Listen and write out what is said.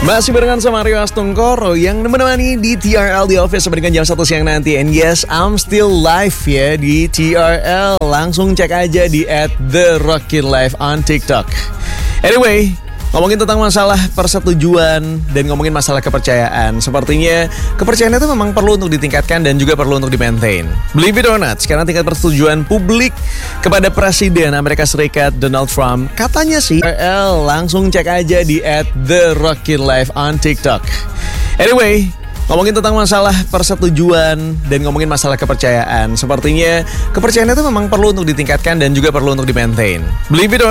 Masih barengan sama Rio Astungkoro yang menemani di TRL di office sampai dengan jam 1 siang nanti. And yes, I'm still live ya di TRL. Langsung cek aja di @therockinlife on TikTok. Anyway, ngomongin tentang masalah persetujuan dan ngomongin masalah kepercayaan. Sepertinya kepercayaan itu memang perlu untuk ditingkatkan dan juga perlu untuk di-maintain. Believe it or not, sekarang tingkat persetujuan publik kepada Presiden Amerika Serikat Donald Trump katanya sih langsung cek aja di @therockinlife on TikTok. Anyway, ngomongin tentang masalah persetujuan dan ngomongin masalah kepercayaan. Sepertinya kepercayaan itu memang perlu untuk ditingkatkan dan juga perlu untuk di-maintain. Believe it or